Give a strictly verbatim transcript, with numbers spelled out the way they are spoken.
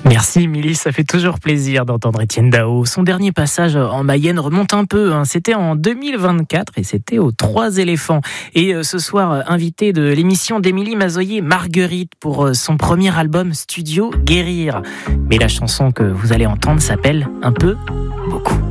Merci Émilie, ça fait toujours plaisir d'entendre Étienne Dao. Son dernier passage en Mayenne remonte un peu, hein. C'était en deux mille vingt-quatre et c'était aux Trois Éléphants. Et euh, ce soir, invité de l'émission d'Émilie Mazoyer, Marguerite, pour euh, son premier album Studio Guérir. Mais la chanson que vous allez entendre s'appelle Un peu, beaucoup.